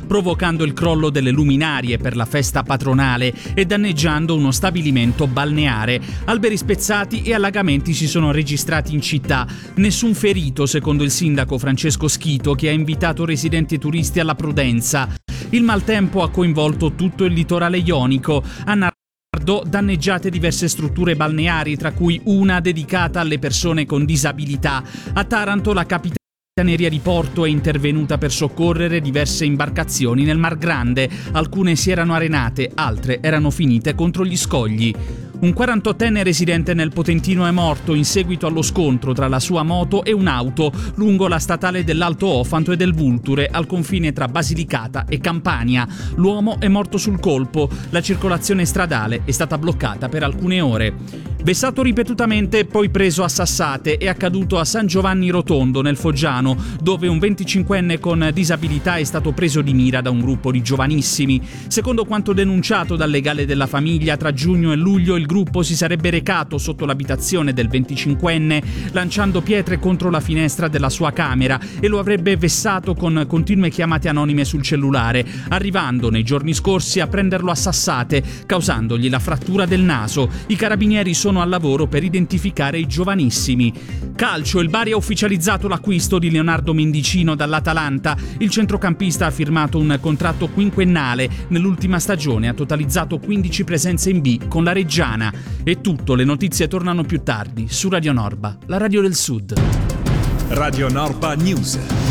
provocando il crollo delle luminarie per la festa patronale e danneggiando uno stabilimento balneare. Alberi spezzati e allagamenti si sono registrati in città. Nessun ferito, secondo il sindaco Francesco Schito, che ha invitato residenti e turisti alla prudenza. Il maltempo ha coinvolto tutto il litorale ionico. A danneggiate diverse strutture balneari, tra cui una dedicata alle persone con disabilità. A Taranto la Capitaneria di Porto è intervenuta per soccorrere diverse imbarcazioni nel Mar Grande. Alcune si erano arenate, altre erano finite contro gli scogli. Un 48enne residente nel Potentino è morto in seguito allo scontro tra la sua moto e un'auto lungo la statale dell'Alto Ofanto e del Vulture, al confine tra Basilicata e Campania. L'uomo è morto sul colpo. La circolazione stradale è stata bloccata per alcune ore. Vessato ripetutamente e poi preso a sassate è accaduto a San Giovanni Rotondo, nel Foggiano, dove un 25enne con disabilità è stato preso di mira da un gruppo di giovanissimi. Secondo quanto denunciato dal legale della famiglia, tra giugno e luglio il gruppo si sarebbe recato sotto l'abitazione del 25enne, lanciando pietre contro la finestra della sua camera, e lo avrebbe vessato con continue chiamate anonime sul cellulare, arrivando nei giorni scorsi a prenderlo a sassate, causandogli la frattura del naso. I carabinieri sono al lavoro per identificare i giovanissimi. Calcio, il Bari ha ufficializzato l'acquisto di Leonardo Mendicino dall'Atalanta. Il centrocampista ha firmato un contratto quinquennale. Nell'ultima stagione ha totalizzato 15 presenze in B con la Reggiana. È tutto, le notizie tornano più tardi su Radio Norba, la radio del Sud. Radio Norba News.